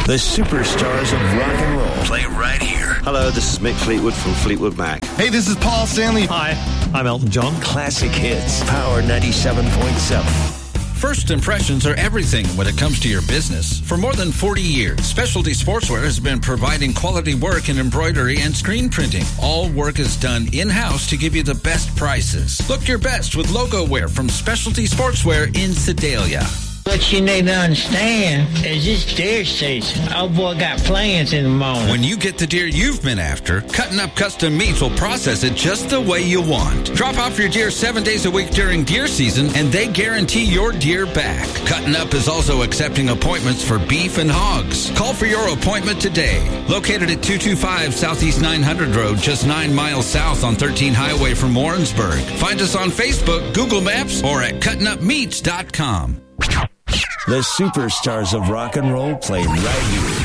The superstars of rock and roll play right here. Hello, this is Mick Fleetwood from Fleetwood Mac. Hey, this is Paul Stanley. Hi, I'm Elton John. Classic hits. Power 97.7. First impressions are everything when it comes to your business. For more than 40 years, Specialty Sportswear has been providing quality work in embroidery and screen printing. All work is done in-house to give you the best prices. Look your best with logo wear from Specialty Sportswear in Sedalia. What you need to understand is this deer season. Old boy got plans in the morning. When you get the deer you've been after, Cutting Up Custom Meats will process it just the way you want. Drop off your deer 7 days a week during deer season, and they guarantee your deer back. Cutting Up is also accepting appointments for beef and hogs. Call for your appointment today. Located at 225 Southeast 900 Road, just 9 miles south on 13 Highway from Warrensburg. Find us on Facebook, Google Maps, or at cuttingupmeats.com. The superstars of rock and roll play right here.